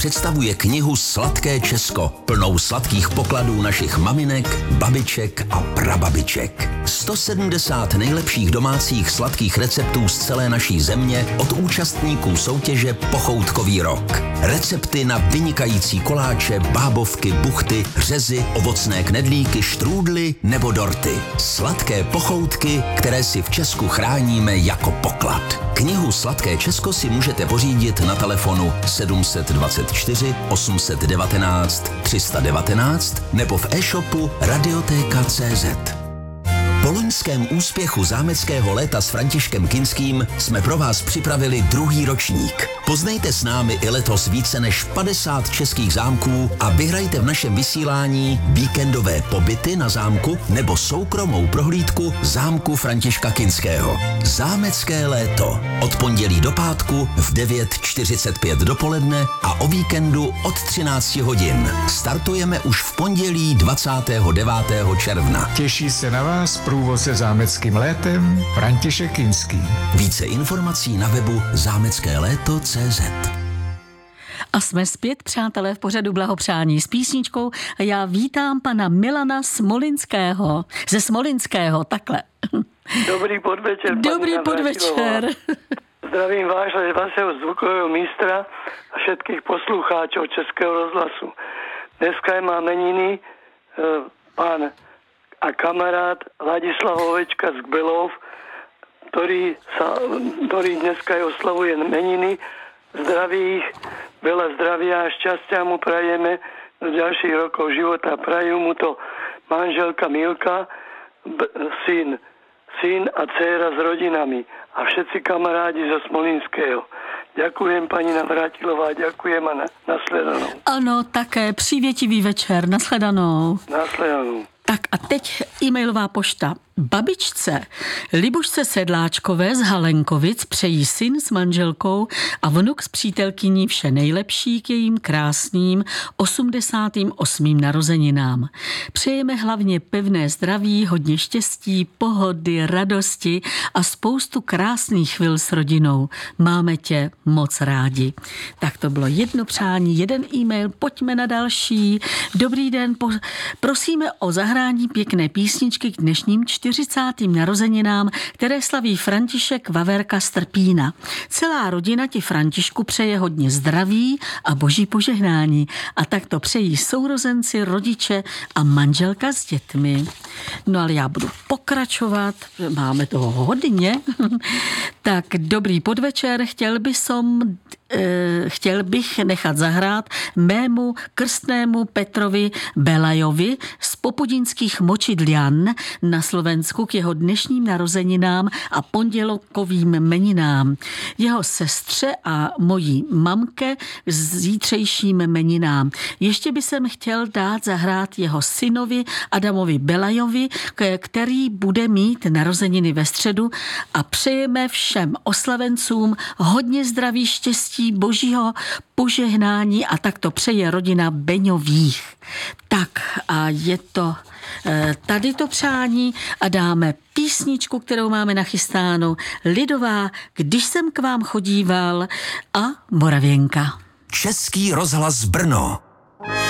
představuje knihu Sladké Česko, plnou sladkých pokladů našich maminek, babiček a prababiček. 170 nejlepších domácích sladkých receptů z celé naší země od účastníků soutěže Pochoutkový rok. Recepty na vynikající koláče, bábovky, buchty, řezy, ovocné knedlíky, štrůdly nebo dorty. Sladké pochoutky, které si v Česku chráníme jako poklad. Knihu Sladké Česko si můžete pořídit na telefonu 724 819 319 nebo v e-shopu Radiotéka.cz. Po loňském úspěchu zámeckého léta s Františkem Kinským jsme pro vás připravili druhý ročník. Poznejte s námi i letos více než 50 českých zámků a vyhrajte v našem vysílání víkendové pobyty na zámku nebo soukromou prohlídku zámku Františka Kinského. Zámecké léto. Od pondělí do pátku v 9:45 dopoledne a o víkendu od 13 hodin. Startujeme už v pondělí 29. června. Těší se na vás průvodce zámeckým létem František Kinský. Více informací na webu zámeckéléto.cz. A jsme zpět, přátelé, v pořadu Blahopřání s písničkou a já vítám pana Milana Smolinského. Ze Smolinského, takhle. Dobrý podvečer. Dobrý podvečer. Zdravím vás, vašeho zvukového mistra a všetkých poslucháčov Českého rozhlasu. Dneska má meniny pán a kamarát Ladislav Ovečka z Kbelov, ktorý dneska oslavuje meniny. Zdraví ich, veľa zdravia a šťastia mu prajeme do ďalších rokov života. Prajú mu to manželka Milka, syn a dcéra s rodinami a všetci kamarádi zo Smolinského. Ďakujem, pani Navrátilová, ďakujem a nasledanou. Ano, také přívětivý večer, nasledanou. Nasledanou. Tak a teď e-mailová pošta. Babičce Libušce Sedláčkové z Halenkovic přejí syn s manželkou a vnuk s přítelkyní vše nejlepší k jejím krásným 88. narozeninám. Přejeme hlavně pevné zdraví, hodně štěstí, pohody, radosti a spoustu krásných chvil s rodinou. Máme tě moc rádi. Tak to bylo jedno přání, jeden e-mail, pojďme na další. Dobrý den, prosíme o zahrání pěkné písničky k dnešním 40. narozeninám, které slaví František Vaverka z Trpína. Celá rodina ti Františku přeje hodně zdraví a boží požehnání. A tak to přejí sourozenci, rodiče a manželka s dětmi. No ale já budu pokračovat, máme toho hodně. Tak dobrý podvečer, chtěl bych nechat zahrát mému krstnému Petrovi Belajovi z Popudinských Močidlian na Slovensku k jeho dnešním narozeninám a pondělkovým meninám. Jeho sestře a mojí mamke s zítřejším meninám. Ještě by jsem chtěl dát zahrát jeho synovi Adamovi Belajovi, který bude mít narozeniny ve středu a přejeme všem oslavencům hodně zdraví, štěstí, božího požehnání a tak to přeje rodina Beňových. Tak a je to tady to přání a dáme písničku, kterou máme nachystánou, lidová, Když jsem k vám chodíval a Moravěnka. Český rozhlas Brno.